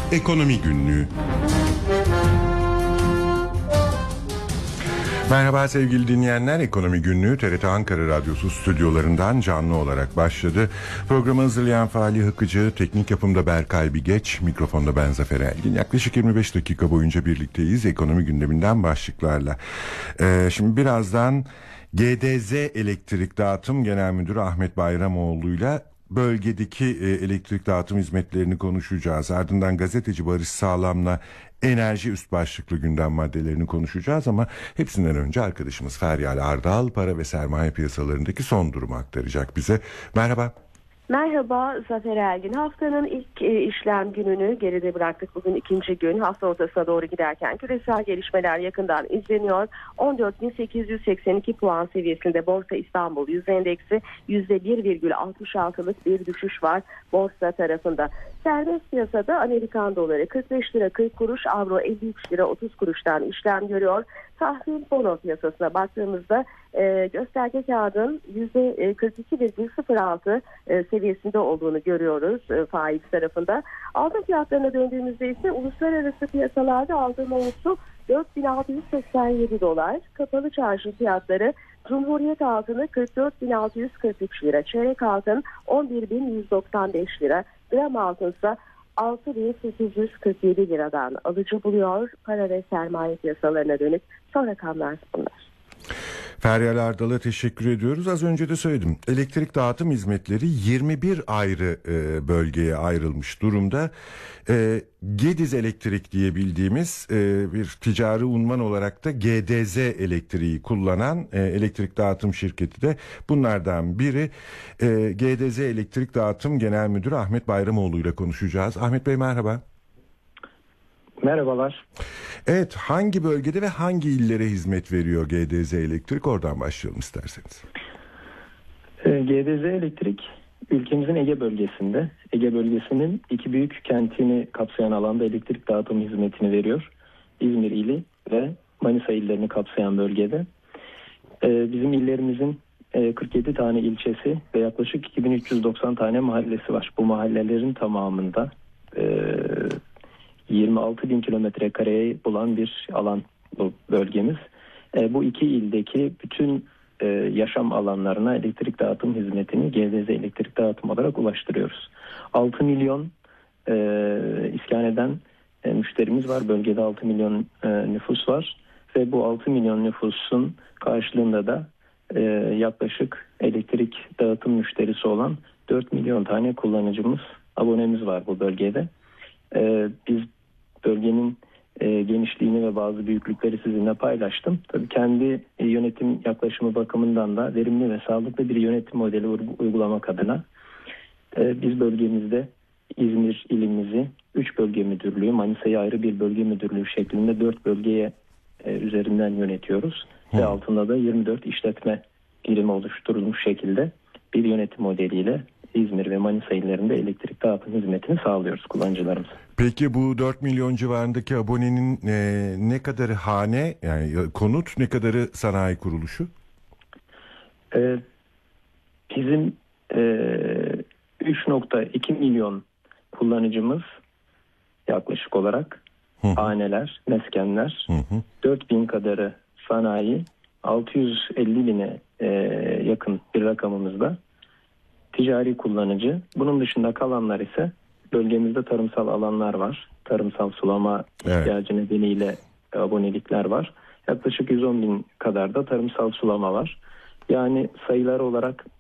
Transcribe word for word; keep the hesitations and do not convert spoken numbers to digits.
Ekonomi Günlüğü. Merhaba sevgili dinleyenler, Ekonomi Günlüğü T R T Ankara Radyosu stüdyolarından canlı olarak başladı. Programı hazırlayan Fahri Hıkıcı, teknik yapımda Berkay Bigeç, mikrofonda ben Zafer Elgin. Yaklaşık yirmi beş dakika boyunca birlikteyiz ekonomi gündeminden başlıklarla. Ee, şimdi birazdan G D Z Elektrik Dağıtım Genel Müdürü Ahmet Bayramoğlu'yla bölgedeki e, elektrik dağıtım hizmetlerini konuşacağız. Ardından gazeteci Barış Sağlam'la enerji üst başlıklı gündem maddelerini konuşacağız ama hepsinden önce arkadaşımız Feryal Ardal para ve sermaye piyasalarındaki son durumu aktaracak bize. Merhaba. Merhaba Zafer Elgin. Haftanın ilk e, işlem gününü geride bıraktık. Bugün ikinci gün. Hafta ortasına doğru giderken küresel gelişmeler yakından izleniyor. on dört bin sekiz yüz seksen iki puan seviyesinde Borsa İstanbul Yüzde Endeksi yüzde bir virgül altmış altılık bir düşüş var borsa tarafında. Serbest piyasada Amerikan doları kırk beş lira kırk kuruş, avro elli üç lira otuz kuruştan işlem görüyor. Tahvil bono piyasasına baktığımızda e, gösterge kağıdın yüzde kırk iki virgül sıfır altı e, seviyesinde olduğunu görüyoruz e, faiz tarafında. Altın fiyatlarına döndüğümüzde ise uluslararası piyasalarda altın onsu dört bin altı yüz seksen yedi dolar, kapalı çarşı fiyatları Cumhuriyet altını kırk dört bin altı yüz kırk üç lira, çeyrek altın on bir bin yüz doksan beş lira, gram altınsa altı bin sekiz yüz kırk yedi liradan alıcı buluyor. Para ve sermaye piyasalarına dönük son rakamlar bunlar. Feryal Ardal'a teşekkür ediyoruz. Az önce de söyledim. Elektrik dağıtım hizmetleri yirmi bir ayrı e, bölgeye ayrılmış durumda. E, Gediz Elektrik diye bildiğimiz e, bir ticari unvan olarak da G D Z Elektriği kullanan e, elektrik dağıtım şirketi de bunlardan biri. E, G D Z Elektrik Dağıtım Genel Müdürü Ahmet Bayramoğlu ile konuşacağız. Ahmet Bey merhaba. Merhabalar. Evet, hangi bölgede ve hangi illere hizmet veriyor G D Z Elektrik? Oradan başlayalım isterseniz. G D Z Elektrik ülkemizin Ege bölgesinde, Ege bölgesinin iki büyük kentini kapsayan alanda elektrik dağıtım hizmetini veriyor. İzmir ili ve Manisa illerini kapsayan bölgede. Bizim illerimizin kırk yedi tane ilçesi ve yaklaşık iki bin üç yüz doksan tane mahallesi var. Bu mahallelerin tamamında yirmi altı bin kilometre kareye bulan bir alan bu bölgemiz. E, bu iki ildeki bütün e, yaşam alanlarına elektrik dağıtım hizmetini G D Z Elektrik Dağıtım olarak ulaştırıyoruz. altı milyon e, iskan eden e, müşterimiz var. Bölgede altı milyon e, nüfus var ve bu altı milyon nüfusun karşılığında da e, yaklaşık elektrik dağıtım müşterisi olan dört milyon tane kullanıcımız, abonemiz var bu bölgede. Ee, biz bölgenin e, genişliğini ve bazı büyüklükleri sizinle paylaştım. Tabii kendi e, yönetim yaklaşımı bakımından da verimli ve sağlıklı bir yönetim modeli uygulamak adına e, biz bölgemizde İzmir ilimizi üç bölge müdürlüğü, Manisa'yı ayrı bir bölge müdürlüğü şeklinde dört bölgeye e, üzerinden yönetiyoruz. Hı. Ve altında da yirmi dört işletme birimi oluşturulmuş şekilde bir yönetim modeliyle İzmir ve Manisa illerinde elektrik dağıtım hizmetini sağlıyoruz kullanıcılarımıza. Peki bu dört milyon civarındaki abonenin e, ne kadarı hane, yani konut, ne kadarı sanayi kuruluşu? Ee, bizim e, üç nokta iki milyon kullanıcımız yaklaşık olarak hı hı. haneler, meskenler, hı hı. dört bin kadarı sanayi, altı yüz elli bine e, yakın bir rakamımızda ticari kullanıcı. Bunun dışında kalanlar ise bölgemizde tarımsal alanlar var. Tarımsal sulama evet. ihtiyacı nedeniyle abonelikler var. Yaklaşık yüz on bin kadar da tarımsal sulama var. Yani sayılar olarak